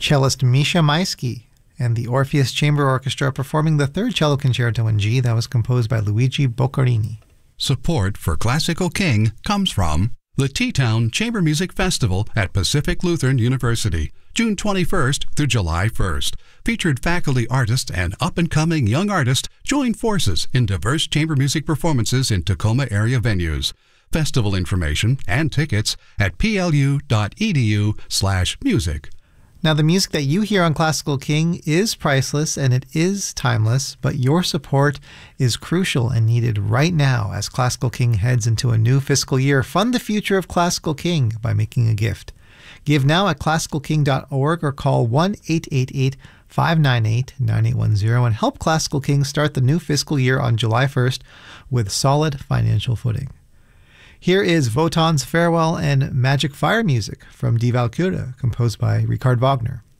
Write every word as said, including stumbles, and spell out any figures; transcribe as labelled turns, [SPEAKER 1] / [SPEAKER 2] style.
[SPEAKER 1] cellist Misha Maisky and the Orpheus Chamber Orchestra performing the third cello concerto in G that was composed by Luigi Boccarini.
[SPEAKER 2] Support for Classical King comes from the T-Town Chamber Music Festival at Pacific Lutheran University, June twenty-first through July first. Featured faculty artists and up-and-coming young artists join forces in diverse chamber music performances in Tacoma area venues. Festival information and tickets at plu.edu slash music.
[SPEAKER 1] Now, the music that you hear on Classical King is priceless and it is timeless, but your support is crucial and needed right now as Classical King heads into a new fiscal year. Fund the future of Classical King by making a gift. Give now at classical king dot org or call one eight eight eight, five nine eight, nine eight one zero and help Classical King start the new fiscal year on July first with solid financial footing. Here is Wotan's Farewell and Magic Fire music from Die Walküre, composed by Richard Wagner.